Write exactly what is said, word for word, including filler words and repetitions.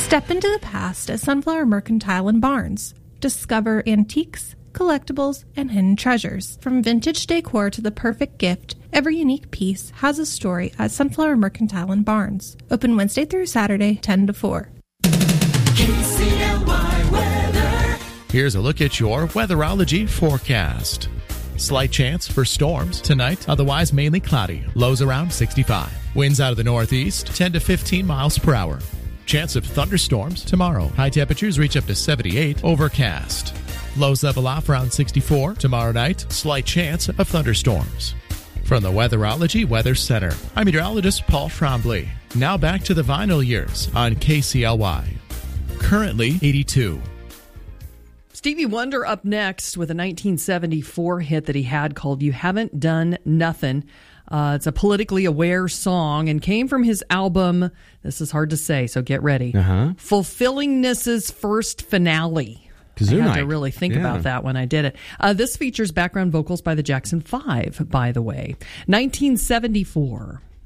Step into the past at Sunflower Mercantile and Barnes. Discover antiques, collectibles, and hidden treasures. From vintage decor to the perfect gift, every unique piece has a story at Sunflower Mercantile and Barnes. Open Wednesday through Saturday, ten to four. K C L Y weather. Here's a look at your weatherology forecast. Slight chance for storms tonight, otherwise mainly cloudy. Lows around sixty-five. Winds out of the northeast, ten to fifteen miles per hour. Chance of thunderstorms tomorrow. High temperatures reach up to seventy-eight. Overcast. Lows level off around sixty-four. Tomorrow night, slight chance of thunderstorms. From the Weatherology Weather Center, I'm meteorologist Paul Trombley. Now back to the vinyl years on K C L Y. Currently eighty-two. Stevie Wonder up next with a nineteen seventy-four hit that he had called You Haven't Done Nothing. Uh, it's a politically aware song and came from his album, this is hard to say, so get ready, uh-huh. Fulfillingness's First Finale. Kazoo I had night. to really think Yeah. about that when I did it. Uh, this features background vocals by the Jackson Five, by the way. nineteen seventy-four.